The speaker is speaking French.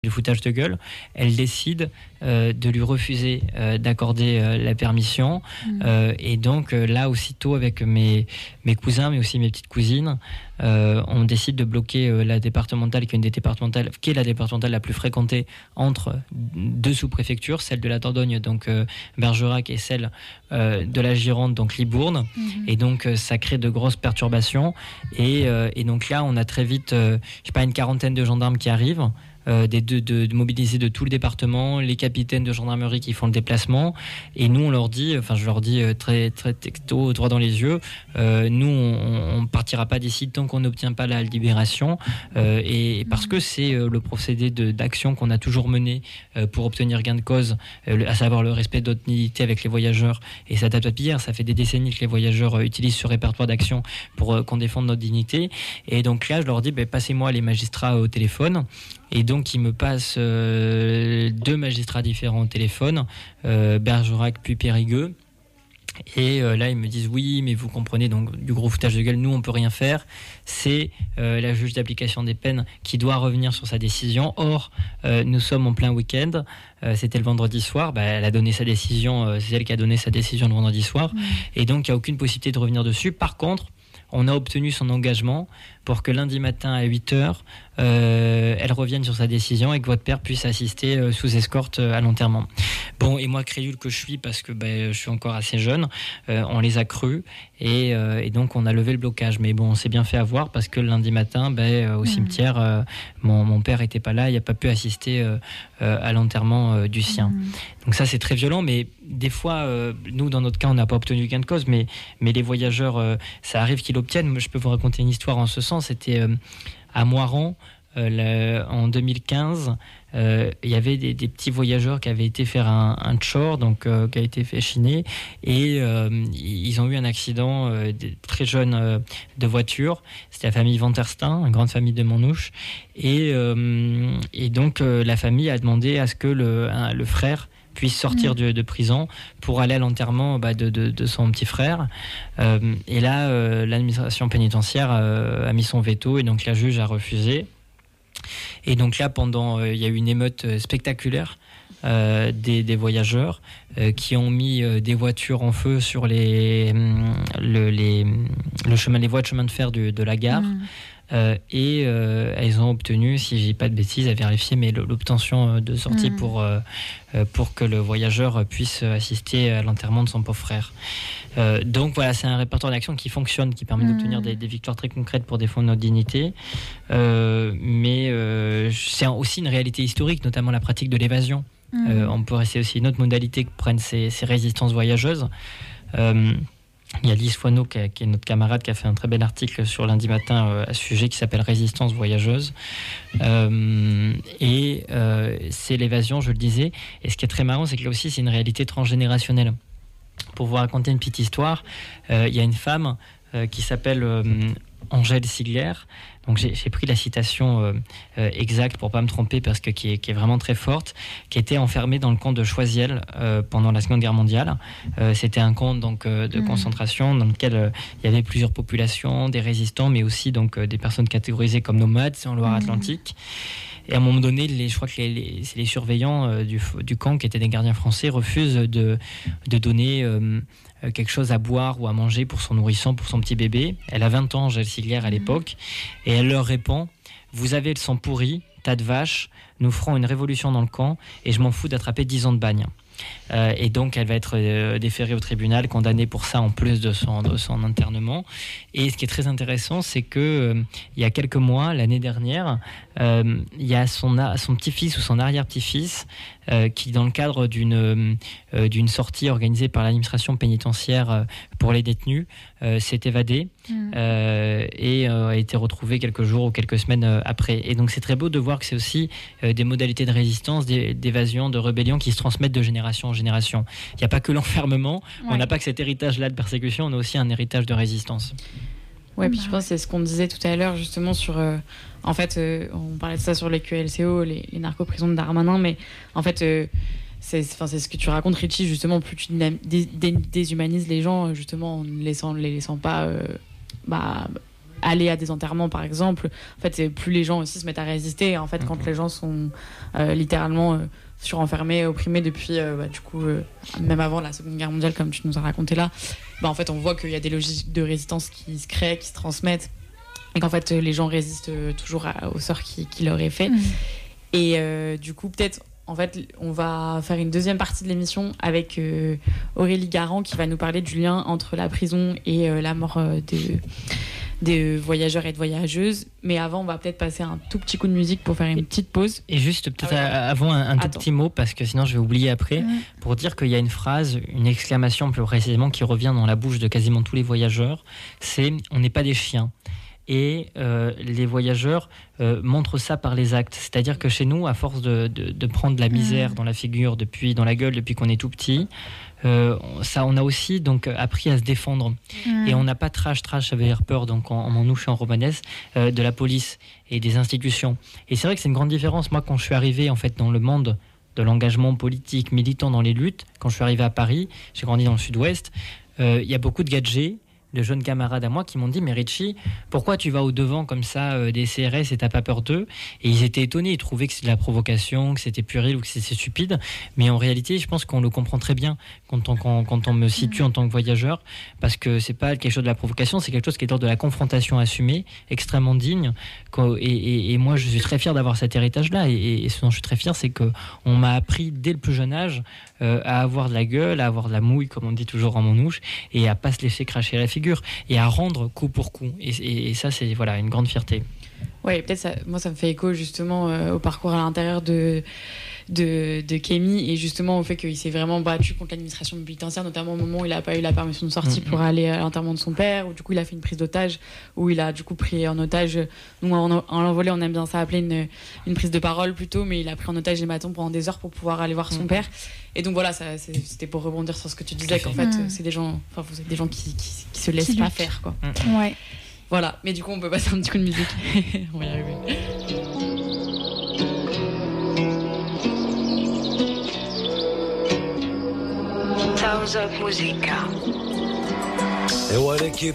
du foutage de gueule, elle décide de lui refuser d'accorder la permission. Et donc là, aussitôt, avec mes cousins, mais aussi mes petites cousines, on décide de bloquer la départementale, qui est la départementale la plus fréquentée entre deux sous-préfectures, celle de la Dordogne, donc Bergerac, et celle de la Gironde, donc Libourne. Et donc ça crée de grosses perturbations. Et donc là, on a très vite, une quarantaine de gendarmes qui arrivent. De mobiliser de tout le département, les capitaines de gendarmerie qui font le déplacement, et nous on leur dit, je leur dis très, très texto, droit dans les yeux, nous on partira pas d'ici tant qu'on n'obtient pas la libération, et parce que c'est le procédé d'action qu'on a toujours mené pour obtenir gain de cause, à savoir le respect de notre dignité avec les voyageurs, et ça date pas d'hier, ça fait des décennies que les voyageurs utilisent ce répertoire d'action pour qu'on défende notre dignité. Et donc là je leur dis, passez-moi les magistrats au téléphone. Et donc, ils me passent deux magistrats différents au téléphone, Bergerac puis Périgueux. Et là, ils me disent oui, mais vous comprenez, donc du gros foutage de gueule, nous, on peut rien faire. C'est la juge d'application des peines qui doit revenir sur sa décision. Or, nous sommes en plein week-end. C'était le vendredi soir. Elle a donné sa décision. C'est elle qui a donné sa décision le vendredi soir. Et donc, il n'y a aucune possibilité de revenir dessus. Par contre, on a obtenu son engagement pour que lundi matin à 8h, elle revienne sur sa décision et que votre père puisse assister sous escorte à l'enterrement. Bon, et moi, crédule que je suis, parce que je suis encore assez jeune, on les a crus et donc on a levé le blocage. Mais bon, on s'est bien fait avoir parce que le lundi matin, au cimetière, mon père n'était pas là, il n'a pas pu assister à l'enterrement du sien. Donc ça, c'est très violent, mais des fois, nous, dans notre cas, on n'a pas obtenu gain de cause, mais les voyageurs, ça arrive qu'ils l'obtiennent. Moi, je peux vous raconter une histoire en ce sens. C'était à Moiran, en 2015. Il y avait des petits voyageurs qui avaient été faire un tchor, donc qui a été fait chiner, et ils ont eu un accident très jeune de voiture. C'était la famille Van Terstein, une grande famille de Montnouche, et donc la famille a demandé à ce que le frère puisse sortir de prison pour aller à l'enterrement de son petit frère. Et là, l'administration pénitentiaire a mis son veto, et donc la juge a refusé. Et donc là, il y a eu une émeute spectaculaire des voyageurs qui ont mis des voitures en feu sur les voies de chemin de fer de la gare. Et elles ont obtenu, si je dis pas de bêtises, à vérifier, mais l'obtention de sortie pour que le voyageur puisse assister à l'enterrement de son pauvre frère. Donc voilà, c'est un répertoire d'action qui fonctionne, qui permet d'obtenir des victoires très concrètes pour défendre notre dignité. Mais c'est aussi une réalité historique, notamment la pratique de l'évasion. On peut rester aussi une autre modalité que prennent ces résistances voyageuses. Il y a Lise Foineau, qui est notre camarade, qui a fait un très bel article sur Lundi Matin à ce sujet, qui s'appelle Résistance voyageuse. Et c'est l'évasion, je le disais. Et ce qui est très marrant, c'est que là aussi, c'est une réalité transgénérationnelle. Pour vous raconter une petite histoire, il y a une femme qui s'appelle Angèle Sigler. Donc j'ai pris la citation exacte pour pas me tromper, parce que qui est vraiment très forte, qui était enfermée dans le camp de Choisiel pendant la Seconde Guerre mondiale. C'était un camp donc de concentration dans lequel il y avait plusieurs populations, des résistants, mais aussi donc des personnes catégorisées comme nomades en Loire-Atlantique. Et à un moment donné, je crois que c'est les surveillants du camp, qui étaient des gardiens français, refusent de donner quelque chose à boire ou à manger pour son nourrisson, pour son petit bébé. Elle a 20 ans, Angèle Sigler, à l'époque, et elle leur répond: vous avez le sang pourri, tas de vaches, nous ferons une révolution dans le camp, et je m'en fous d'attraper 10 ans de bagne. Et donc elle va être déférée au tribunal, condamnée pour ça, en plus de son internement. Et ce qui est très intéressant, c'est que il y a quelques mois, l'année dernière, il y a son petit-fils ou son arrière-petit-fils qui, dans le cadre d'une sortie organisée par l'administration pénitentiaire pour les détenus, s'est évadé et a été retrouvé quelques jours ou quelques semaines après. Et donc c'est très beau de voir que c'est aussi des modalités de résistance, d'évasion, de rébellion qui se transmettent de génération en génération. Il n'y a pas que l'enfermement, on n'a pas que cet héritage-là de persécution, on a aussi un héritage de résistance. Ouais, puis je pense que c'est ce qu'on disait tout à l'heure, justement, sur... en fait, on parlait de ça sur les QLCO, les narco-prisons de Darmanin, mais en fait, c'est ce que tu racontes, Richie, justement, plus tu déshumanises les gens, justement, en ne les laissant pas aller à des enterrements par exemple. En fait, plus les gens aussi se mettent à résister. En fait, quand les gens sont littéralement surenfermés, opprimés depuis même avant la Seconde Guerre mondiale, comme tu nous as raconté là, en fait on voit qu'il y a des logiques de résistance qui se créent, qui se transmettent, et qu'en fait les gens résistent toujours au sort qui leur est fait. Et du coup peut-être en fait on va faire une deuxième partie de l'émission avec Aurélie Garand qui va nous parler du lien entre la prison et la mort des voyageurs et de voyageuses. Mais avant, on va peut-être passer un tout petit coup de musique pour faire une petite pause. Et juste peut-être avant un tout petit mot, parce que sinon je vais oublier après, pour dire qu'il y a une phrase, une exclamation plus précisément, qui revient dans la bouche de quasiment tous les voyageurs, c'est « on n'est pas des chiens ». Et les voyageurs montrent ça par les actes. C'est-à-dire que chez nous, à force de prendre de la misère dans la figure, dans la gueule, depuis qu'on est tout petit, on a aussi donc appris à se défendre. Et on n'a pas trash, ça veut dire peur, donc en manouche et en romanesque, de la police et des institutions. Et c'est vrai que c'est une grande différence. Moi, quand je suis arrivé en fait dans le monde de l'engagement politique, militant dans les luttes, quand je suis arrivé à Paris, j'ai grandi dans le sud-ouest, il y a beaucoup de gadgets, de jeunes camarades à moi qui m'ont dit « Mais Richie, pourquoi tu vas au-devant comme ça des CRS et t'as pas peur d'eux ?» Et ils étaient étonnés, ils trouvaient que c'était de la provocation, que c'était puéril ou que c'était stupide. Mais en réalité, je pense qu'on le comprend très bien quand on me situe en tant que voyageur, parce que c'est pas quelque chose de la provocation, c'est quelque chose qui est l'ordre de la confrontation assumée, extrêmement digne. Et moi, je suis très fier d'avoir cet héritage-là. Et ce dont je suis très fier, c'est qu'on m'a appris dès le plus jeune âge à avoir de la gueule, à avoir de la mouille, comme on dit toujours en manouche, et à pas se laisser cracher la figure. Et à rendre coup pour coup. Et ça, c'est une grande fierté. Oui, peut-être ça me fait écho justement au parcours à l'intérieur de Kémy, et justement au fait qu'il s'est vraiment battu contre l'administration pénitentiaire, notamment au moment où il n'a pas eu la permission de sortie pour aller à l'enterrement de son père, où du coup il a fait une prise d'otage, où il a du coup pris en otage, nous en l'envolée on aime bien ça appeler une prise de parole plutôt, mais il a pris en otage les matons pendant des heures pour pouvoir aller voir son père. Et donc voilà, c'était pour rebondir sur ce que tu disais, qu'en fait c'est des gens, vous êtes des gens qui se laissent pas faire, quoi. Ouais. Voilà, mais du coup on peut passer un petit coup de musique. On va y arriver. Sounds of Musica.